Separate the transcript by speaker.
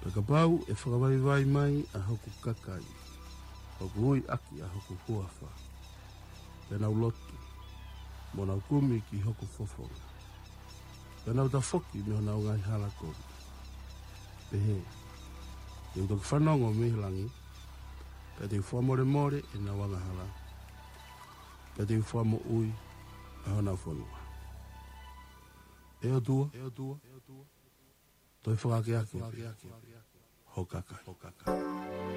Speaker 1: Kakapau e whakawai mai a hoku kakai. Hoku ui aki a hoku huafa. Pena ulotu. Mona ukumi ki hoku fofonga. Pena utafoki me hona ungai hala komi. Pehe. Te utoki whanongo mihilangi. Pe te ufua more more e na wanga hala. Pe te ufua mo ui a hona whanua. Eo tua. Toi whakake ake. Hokakai.